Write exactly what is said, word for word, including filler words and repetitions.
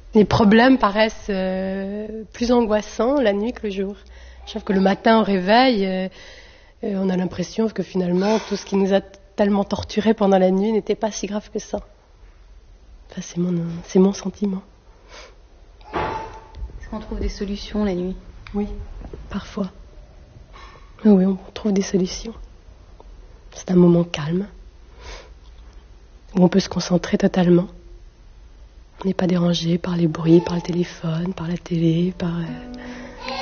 les problèmes paraissent euh, plus angoissants la nuit que le jour. Je trouve que le matin au réveil, euh, euh, on a l'impression que finalement tout ce qui nous a tellement torturés pendant la nuit n'était pas si grave que ça. Enfin, c'est mon, c'est mon sentiment. Est-ce qu'on trouve des solutions la nuit? Oui, parfois. Oui, on trouve des solutions. C'est un moment calme, où on peut se concentrer totalement. On n'est pas dérangé par les bruits, par le téléphone, par la télé, par... Euh